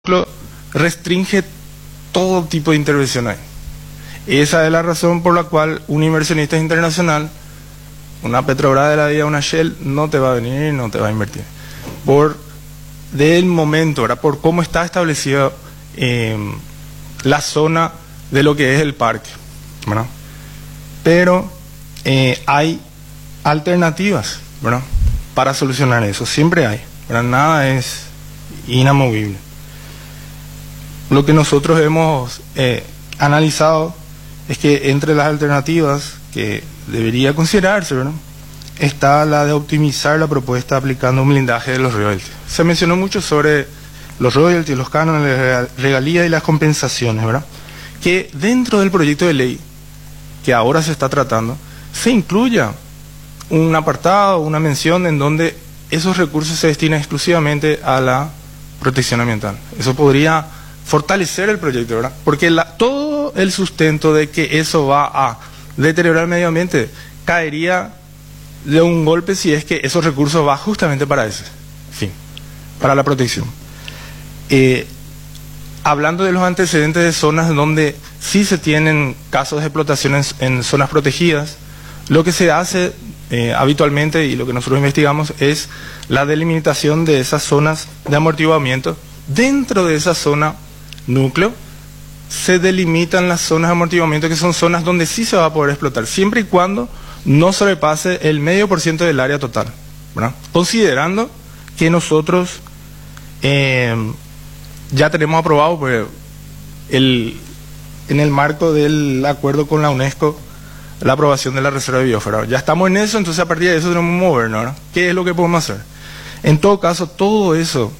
restringe todo tipo de intervención ahí. Esa es la razón por la cual un inversionista internacional, una Petrobras de la vida, una Shell, no te va a venir y no te va a invertir. Del momento, ¿verdad? Por cómo está establecida la zona de lo que es el parque, ¿verdad? Pero hay alternativas, ¿verdad? Para solucionar eso, siempre hay, ¿verdad? Nada es inamovible. Lo que nosotros hemos analizado es que entre las alternativas que debería considerarse, ¿verdad?, está la de optimizar la propuesta aplicando un blindaje de los royalties. Se mencionó mucho sobre los royalties, los cánones, las regalías y las compensaciones, ¿verdad? Que dentro del proyecto de ley que ahora se está tratando, se incluya un apartado, una mención en donde esos recursos se destinan exclusivamente a la protección ambiental. Eso podría fortalecer el proyecto, ¿verdad? Porque todo el sustento de que eso va a deteriorar el medio ambiente caería de un golpe si es que esos recursos van justamente para ese fin, para la protección. Hablando de los antecedentes de zonas donde sí se tienen casos de explotación en zonas protegidas, lo que se hace habitualmente y lo que nosotros investigamos es la delimitación de esas zonas de amortiguamiento. Dentro de esa zona núcleo se delimitan las zonas de amortiguamiento, que son zonas donde sí se va a poder explotar, siempre y cuando no sobrepase el 0,5% del área total, ¿verdad? Considerando que nosotros ya tenemos aprobado pues, en el marco del acuerdo con la UNESCO la aprobación de la reserva de biosfera. Ya estamos en eso, entonces a partir de eso tenemos que movernos, ¿verdad? ¿Qué es lo que podemos hacer? En todo caso, todo eso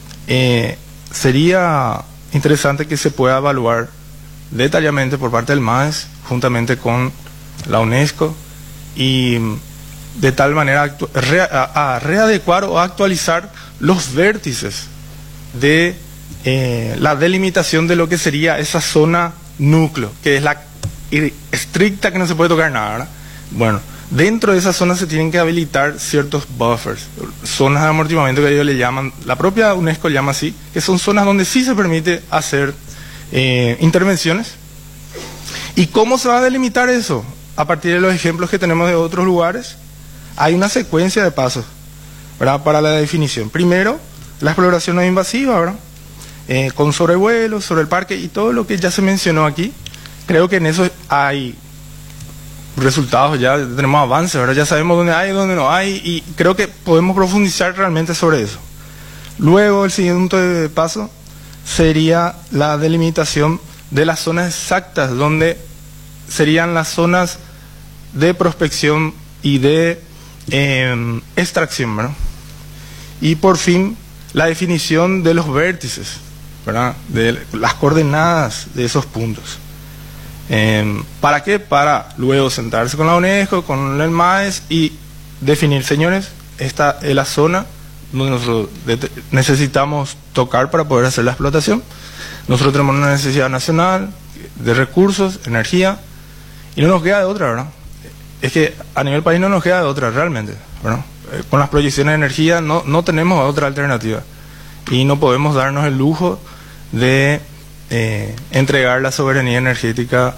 sería interesante que se pueda evaluar detalladamente por parte del MAES, juntamente con la UNESCO, y de tal manera a readecuar o actualizar los vértices de la delimitación de lo que sería esa zona núcleo, que es la estricta, que no se puede tocar nada, ¿verdad? Bueno, dentro de esa zona se tienen que habilitar ciertos buffers, zonas de amortiguamiento que ellos le llaman, la propia UNESCO llama así, que son zonas donde sí se permite hacer intervenciones. ¿Y cómo se va a delimitar eso? A partir de los ejemplos que tenemos de otros lugares, hay una secuencia de pasos, ¿verdad?, para la definición. Primero, la exploración no invasiva, ¿verdad?, con sobrevuelos sobre el parque y todo lo que ya se mencionó aquí. Creo que en eso hay resultados, ya tenemos avances, ¿verdad? Ya sabemos dónde hay y dónde no hay, y creo que podemos profundizar realmente sobre eso. Luego, el siguiente paso sería la delimitación de las zonas exactas, donde serían las zonas de prospección y de extracción, ¿verdad? Y por fin, la definición de los vértices, ¿verdad?, de las coordenadas de esos puntos. ¿Para qué? Para luego sentarse con la UNESCO, con el MAES y definir, señores, esta es la zona donde nosotros necesitamos tocar para poder hacer la explotación. Nosotros tenemos una necesidad nacional de recursos, energía, y no nos queda de otra, ¿verdad? Es que a nivel país no nos queda de otra realmente, ¿verdad? Con las proyecciones de energía no tenemos otra alternativa y no podemos darnos el lujo de entregar la soberanía energética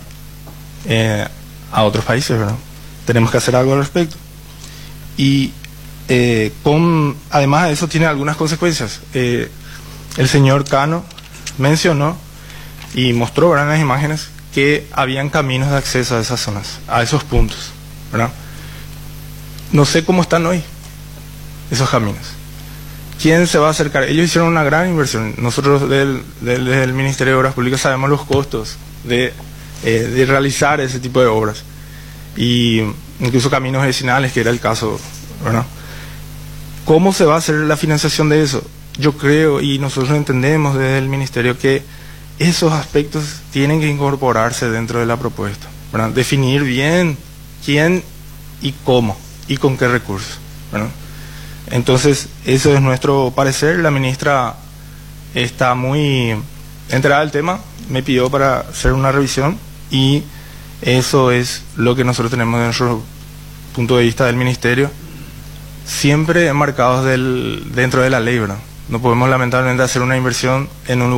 a otros países, ¿verdad? Tenemos que hacer algo al respecto. Y además de eso tiene algunas consecuencias. El señor Cano mencionó y mostró, ¿verdad?, en las imágenes que habían caminos de acceso a esas zonas, a esos puntos, ¿verdad? No sé cómo están hoy esos caminos. ¿Quién se va a acercar? Ellos hicieron una gran inversión. Nosotros desde el Ministerio de Obras Públicas sabemos los costos de realizar ese tipo de obras. Y incluso caminos vecinales, que era el caso, ¿verdad? ¿Cómo se va a hacer la financiación de eso? Yo creo, y nosotros entendemos desde el Ministerio, que esos aspectos tienen que incorporarse dentro de la propuesta, ¿verdad? Definir bien quién y cómo y con qué recursos, ¿verdad? Entonces, eso es nuestro parecer. La ministra está muy enterada del tema, me pidió para hacer una revisión y eso es lo que nosotros tenemos de nuestro punto de vista del Ministerio, siempre enmarcados dentro de la ley, ¿verdad? no podemos lamentablemente hacer una inversión en un